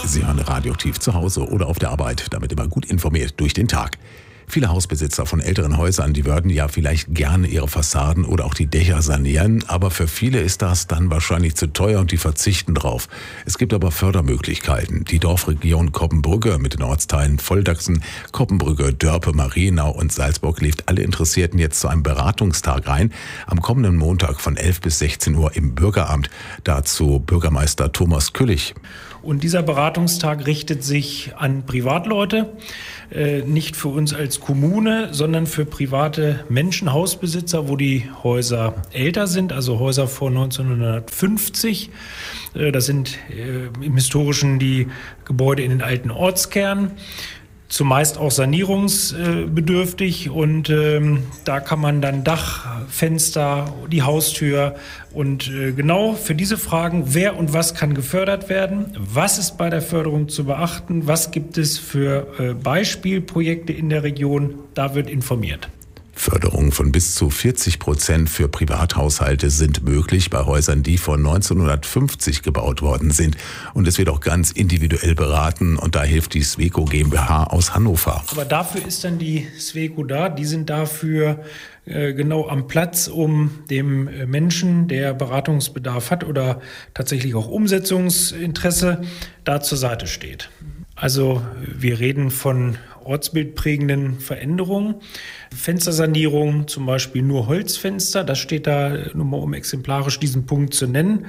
Sie hören Radioaktiv zu Hause oder auf der Arbeit, damit immer gut informiert durch den Tag. Viele Hausbesitzer von älteren Häusern, die würden ja vielleicht gerne ihre Fassaden oder auch die Dächer sanieren, aber für viele ist das dann wahrscheinlich zu teuer und die verzichten drauf. Es gibt aber Fördermöglichkeiten. Die Dorfregion Coppenbrügge mit den Ortsteilen Volldaxen, Coppenbrügge, Dörpe, Marienau und Salzburg lädt alle Interessierten jetzt zu einem Beratungstag ein. Am kommenden Montag von 11 bis 16 Uhr im Bürgeramt. Dazu Bürgermeister Thomas Küllich. Und dieser Beratungstag richtet sich an Privatleute, nicht für uns als Kommune, sondern für private Menschen, Hausbesitzer, wo die Häuser älter sind, also Häuser vor 1950. Das sind im Historischen die Gebäude in den alten Ortskernen. Zumeist auch sanierungsbedürftig und da kann man dann Dach, Fenster, die Haustür und genau für diese Fragen, wer und was kann gefördert werden, was ist bei der Förderung zu beachten, was gibt es für Beispielprojekte in der Region, da wird informiert. Förderungen von bis zu 40% für Privathaushalte sind möglich bei Häusern, die vor 1950 gebaut worden sind. Und es wird auch ganz individuell beraten und da hilft die Sweco GmbH aus Hannover. Aber dafür ist dann die Sweco da. Die sind dafür genau am Platz, um dem Menschen, der Beratungsbedarf hat oder tatsächlich auch Umsetzungsinteresse, da zur Seite steht. Also wir reden von ortsbildprägenden Veränderungen. Fenstersanierung, zum Beispiel nur Holzfenster, das steht da nur mal, um exemplarisch diesen Punkt zu nennen.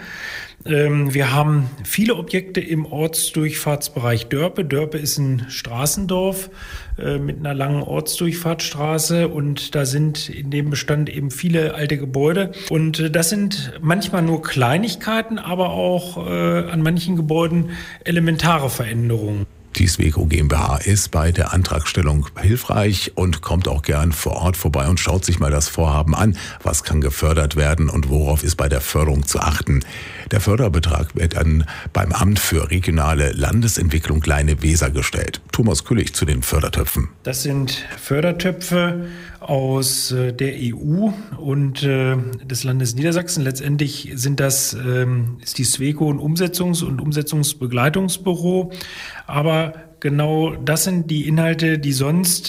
Wir haben viele Objekte im Ortsdurchfahrtsbereich Dörpe. Dörpe ist ein Straßendorf mit einer langen Ortsdurchfahrtsstraße und da sind in dem Bestand eben viele alte Gebäude. Und das sind manchmal nur Kleinigkeiten, aber auch an manchen Gebäuden elementare Veränderungen. Die Sweco GmbH ist bei der Antragstellung hilfreich und kommt auch gern vor Ort vorbei und schaut sich mal das Vorhaben an. Was kann gefördert werden und worauf ist bei der Förderung zu achten? Der Förderbetrag wird dann beim Amt für regionale Landesentwicklung Kleine Weser gestellt. Thomas Küllich zu den Fördertöpfen. Das sind Fördertöpfe aus der EU und des Landes Niedersachsen. Letztendlich ist die Sweco ein Umsetzungs- und Umsetzungsbegleitungsbüro. Aber genau das sind die Inhalte, die sonst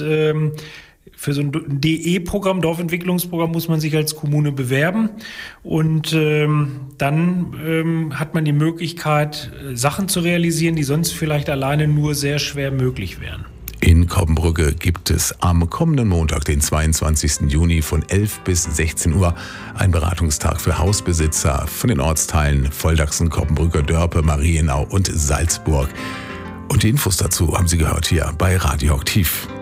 für so ein DE-Programm, Dorfentwicklungsprogramm, muss man sich als Kommune bewerben. Und dann hat man die Möglichkeit, Sachen zu realisieren, die sonst vielleicht alleine nur sehr schwer möglich wären. In Coppenbrügge gibt es am kommenden Montag, den 22. Juni von 11 bis 16 Uhr einen Beratungstag für Hausbesitzer von den Ortsteilen Volldaxen, Coppenbrügge, Dörpe, Marienau und Salzburg. Und die Infos dazu haben Sie gehört hier bei Radioaktiv.